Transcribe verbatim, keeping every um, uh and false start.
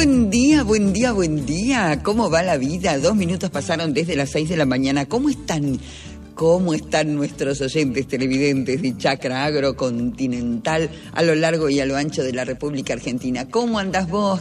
Buen día, buen día, buen día. ¿Cómo va la vida? Dos minutos pasaron desde las seis de la mañana. ¿Cómo están? ¿Cómo están nuestros oyentes televidentes de Chacra Agrocontinental a lo largo y a lo ancho de la República Argentina? ¿Cómo andás vos,